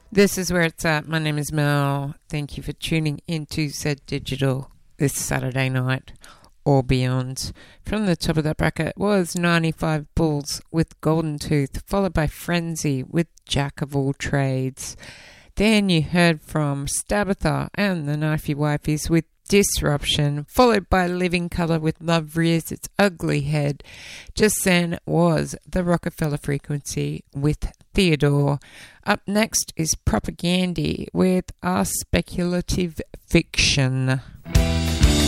This is where it's at. My name is Mel. Thank you for tuning into Z Digital this Saturday night or beyond. From the top of that bracket was 95 Bulls with Golden Tooth, followed by Frenzy with Jack of All Trades. Then you heard from Stabatha and the Knifey Wifeys with Disruption, followed by Living Colour with Love Rears Its Ugly Head. Just then was the Rockefeller Frequency with Theodore. Up next is Propagandy with Our Speculative Fiction.